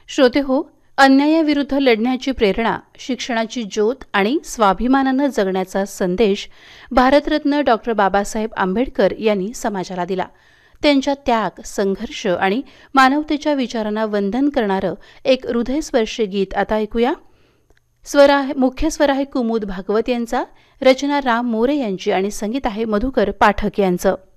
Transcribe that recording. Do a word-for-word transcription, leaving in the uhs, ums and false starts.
श्रोते हो, अन्यायाविरुद्ध लढण्याची प्रेरणा, शिक्षणाची ज्योत आणि स्वाभिमानानं जगण्याचा संदेश भारतरत्न डॉक्टर बाबासाहेब आंबेडकर यांनी समाजाला दिला. त्यांच्या त्याग, संघर्ष आणि मानवतेच्या विचारांना वंदन करणारं एक हृदयस्पर्शी गीत आता ऐकूया. स्वर आहे मुख्य स्वर आहे कुमुद भागवत यांचा, रचना राम मोरे यांची आणि संगीत आहे मधुकर पाठक यांचं.